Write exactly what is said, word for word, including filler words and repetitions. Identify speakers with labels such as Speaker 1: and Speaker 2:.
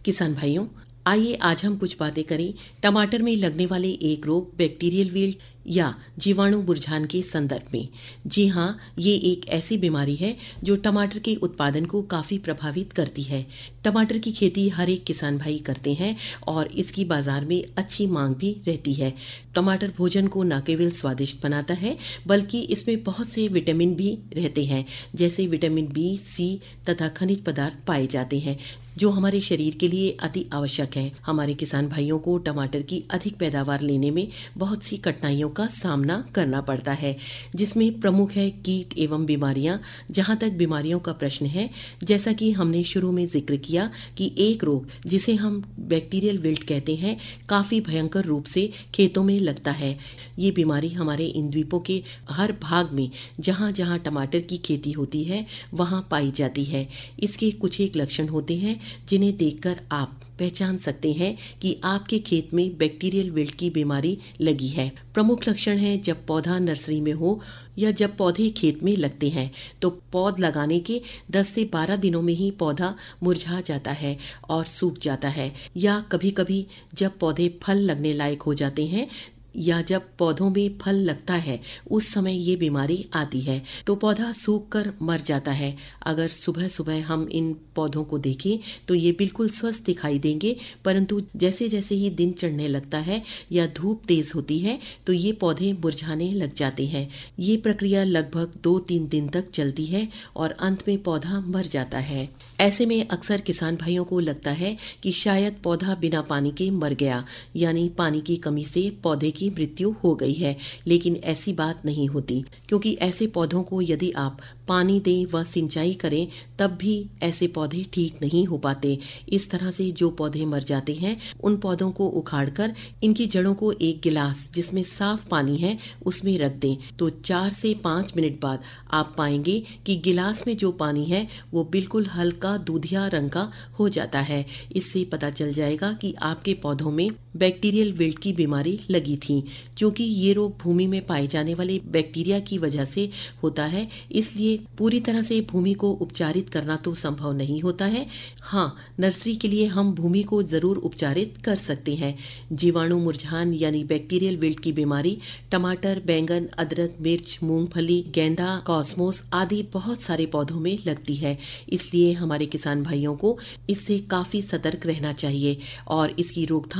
Speaker 1: किसान भाइयों, आइए आज हम कुछ बातें करें टमाटर में लगने वाले एक रोग बैक्टीरियल विल्ट या जीवाणु मुरझान के संदर्भ में। जी हाँ, ये एक ऐसी बीमारी है जो टमाटर के उत्पादन को काफी प्रभावित करती है। टमाटर की खेती हर एक किसान भाई करते हैं और इसकी बाजार में अच्छी मांग भी रहती है। टमाटर भोजन को न केवल स्वादिष्ट बनाता है बल्कि इसमें बहुत से विटामिन भी रहते हैं, जैसे विटामिन बी, सी तथा खनिज पदार्थ पाए जाते हैं जो हमारे शरीर के लिए अति आवश्यक है। हमारे किसान भाइयों को टमाटर की अधिक पैदावार लेने में बहुत सी कठिनाइयों का सामना करना पड़ता है, जिसमें प्रमुख है कीट एवं बीमारियां। जहां तक बीमारियों का प्रश्न है, जैसा कि हमने शुरू में जिक्र किया कि एक रोग जिसे हम बैक्टीरियल विल्ट कहते हैं काफी भयंकर रूप से खेतों में लगता है। ये बीमारी हमारे इन द्वीपों के हर भाग में जहां जहां टमाटर की खेती होती है वहां पाई जाती है। इसके कुछ एक लक्षण होते हैं जिन्हें देखकर आप पहचान सकते हैं कि आपके खेत में बैक्टीरियल विल्ट की बीमारी लगी है। प्रमुख लक्षण है जब पौधा नर्सरी में हो या जब पौधे खेत में लगते हैं तो पौध लगाने के दस से बारह दिनों में ही पौधा मुरझा जाता है और सूख जाता है, या कभी-कभी जब पौधे फल लगने लायक हो जाते हैं या जब पौधों में फल लगता है उस समय ये बीमारी आती है तो पौधा सूख कर मर जाता है। अगर सुबह सुबह हम इन पौधों को देखें तो ये बिल्कुल स्वस्थ दिखाई देंगे, परंतु जैसे जैसे ही दिन चढ़ने लगता है या धूप तेज होती है तो ये पौधे मुरझाने लग जाते हैं। ये प्रक्रिया लगभग दो तीन दिन तक चलती है और अंत में पौधा मर जाता है। ऐसे में अक्सर किसान भाइयों को लगता है कि शायद पौधा बिना पानी के मर गया, यानी पानी की कमी से पौधे की मृत्यु हो गई है, लेकिन ऐसी बात नहीं होती, क्योंकि ऐसे पौधों को यदि आप पानी दें व सिंचाई करें तब भी ऐसे पौधे ठीक नहीं हो पाते। इस तरह से जो पौधे मर जाते हैं उन पौधों को उखाड़कर इनकी जड़ों को एक गिलास जिसमें साफ पानी है उसमें रख दें तो चार से पाँच मिनट बाद आप पाएंगे कि गिलास में जो पानी है वो बिल्कुल हल्का दूधिया रंग का हो जाता है। इससे पता चल जाएगा कि आपके पौधों में बैक्टीरियल विल्ट की बीमारी लगी थी। क्योंकि ये रोग भूमि में पाए जाने वाले बैक्टीरिया की वजह से होता है, इसलिए पूरी तरह से भूमि को उपचारित करना तो संभव नहीं होता है। हाँ, नर्सरी के लिए हम भूमि को जरूर उपचारित कर सकते हैं। जीवाणु मुरझान यानी बैक्टीरियल विल्ट की बीमारी टमाटर, बैंगन, अदरक, मिर्च, मूंगफली, गेंदा, कॉस्मोस आदि बहुत सारे पौधों में लगती है। इसलिए हमारे किसान भाइयों को इससे काफी सतर्क रहना चाहिए और इसकी रोकथाम